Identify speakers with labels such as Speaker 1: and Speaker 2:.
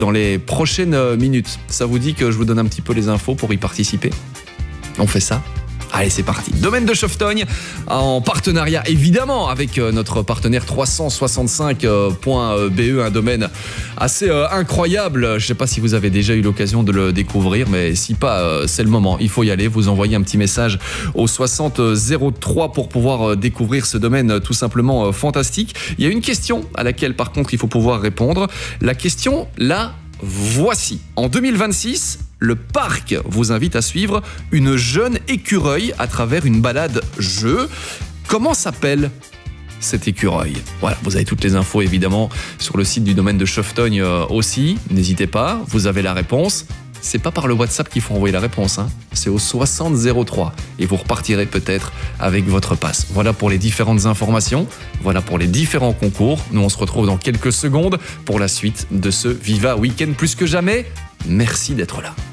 Speaker 1: dans les prochaines minutes. Ça vous dit que je vous donne un petit peu les infos pour y participer? On fait ça? Allez, c'est parti. Domaine de Cheftogne, en partenariat évidemment avec notre partenaire 365.be, un domaine assez incroyable. Je ne sais pas si vous avez déjà eu l'occasion de le découvrir, mais si pas, c'est le moment. Il faut y aller. Vous envoyez un petit message au 6003 pour pouvoir découvrir ce domaine tout simplement fantastique. Il y a une question à laquelle par contre il faut pouvoir répondre. La question, là, voici. En 2026, le parc vous invite à suivre une jeune écureuil à travers une balade jeu. Comment s'appelle cet écureuil? Voilà, vous avez toutes les infos évidemment sur le site du domaine de Cheftogne aussi. N'hésitez pas, vous avez la réponse. C'est pas par le WhatsApp qu'il faut envoyer la réponse, hein. C'est au 6003 et vous repartirez peut-être avec votre passe. Voilà pour les différentes informations, voilà pour les différents concours. Nous on se retrouve dans quelques secondes pour la suite de ce Viva Week-end plus que jamais. Merci d'être là.